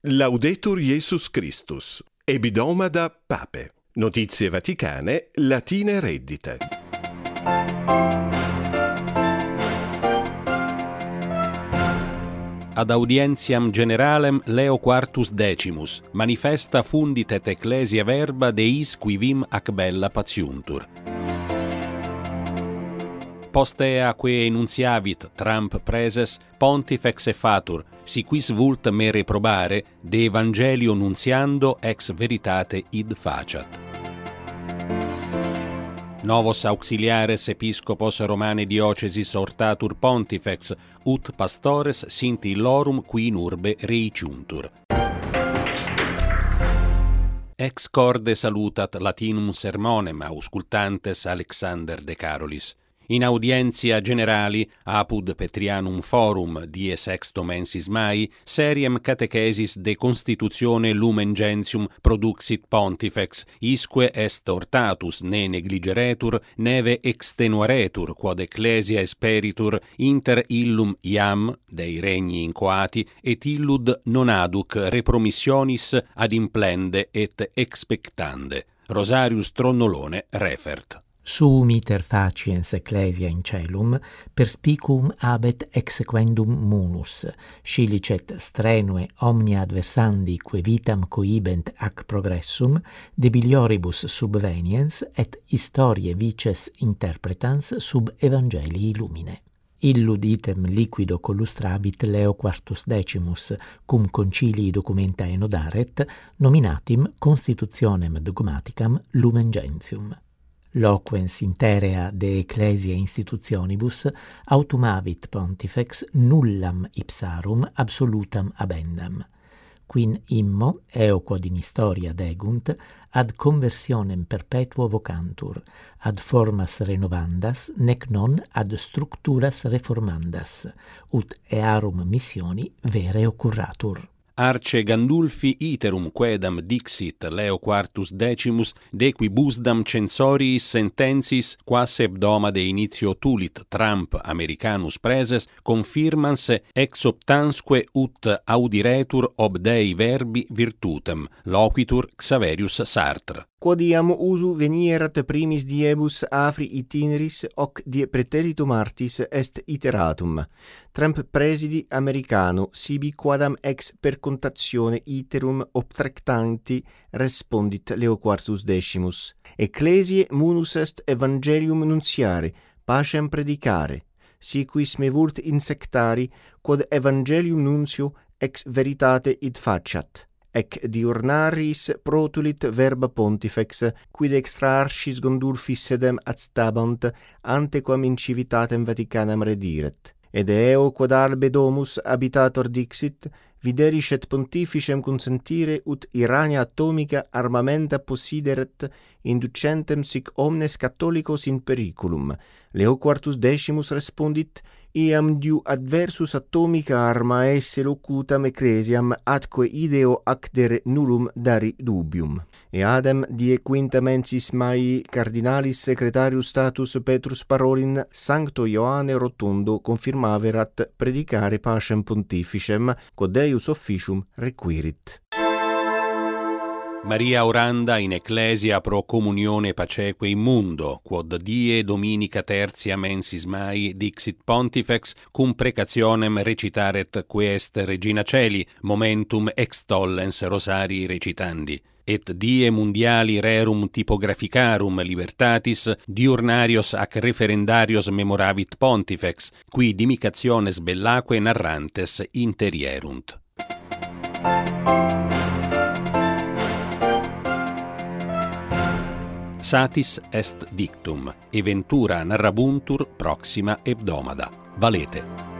Laudetur Jesus Christus. Hebdomada Pape. Notizie vaticane, latine reddite. Ad audientiam generalem Leo Quartus Decimus manifesta fundit et ecclesia verba Deis qui vim ac bella patiuntur. Post ea quae enunciavit Trump preses, pontifex effatur, si quis vult me reprobare, de evangelio nuntiando ex veritate id faciat. Novos auxiliares episcopos Romane diocesis ortatur pontifex, ut pastores sint illorum qui in urbe reiciuntur. Ex corde salutat Latinum sermonem auscultantes Alexander de Carolis. In audientia generali, apud Petrianum Forum die sexto mensis Mai, seriem catechesis de constitutione Lumen Gentium produxit pontifex, isque est ortatus ne negligeretur, neve extenuaretur, quod ecclesia esperitur, inter illum iam, dei regni incoati, et illud non aduc repromissionis ad implende et expectande. Rosarius Tronnolone refert. Sumiter faciens ecclesia in celum, perspicuum abet exequendum munus, scilicet strenue omnia adversandi que vitam cohibent ac progressum, debilioribus subveniens et historiae vices interpretans sub evangelii lumine. Illud item liquido collustravit Leo Quartus Decimus, cum concilii documenta enodaret, nominatim constitutionem dogmaticam Lumen Gentium. Loquens interea de ecclesia institutionibus autumavit pontifex nullam ipsarum absolutam abendam, quin immo, eo quod in historia degunt, ad conversionem perpetuo vocantur, ad formas renovandas, nec non ad structuras reformandas, ut earum missioni vere occurratur. Arce Gandulfi iterum quedam dixit Leo Quartus Decimus, de quibusdam censoriis sentensis quas hebdomade initio tulit Trump Americanus preses confirmans ex optansque ut audiretur ob Dei verbi virtutem, loquitur Xaverius Sartre. Quod iam usu venierat primis diebus afri itineris, hoc die praeterito martis est iteratum. Trump presidi Americano, sibi quadam ex per contatione iterum obtractanti respondit Leo Quartus Decimus. Ecclesiae munus est evangelium nunciare, pacem predicare, si quis me vult insectari, quod evangelium nuncio ex veritate id faciat. Ec diurnaris protulit verba pontifex, quid extra archis Gandulfis sedem adstabant, antequam in civitatem Vaticanam rediret. Ed eo quod albe domus habitator dixit, videris et pontificem consentire ut irania atomica armamenta possideret, inducentem sic omnes catholicos in periculum. Leo Quartus Decimus respondit, iam diu adversus atomica arma esse locutam ecclesiam atque ideo acdere nullum dari dubium. Eadem die quinta mensis Mai cardinalis secretarius status Petrus Parolin Sancto Ioanne Rotundo confirmaverat predicare pacem pontificem, quod Deus officium requirit. Maria oranda in ecclesia pro communione paceque in mundo, quod die dominica tertia mensis Mai dixit pontifex, cum precationem recitaret quest Regina Celi, momentum extollens rosarii recitandi. Et die mundiali rerum typograficarum libertatis, diurnarios ac referendarios memoravit pontifex, qui dimicationes bellaque narrantes interierunt. Satis est dictum, eventura narrabuntur proxima hebdomada. Valete.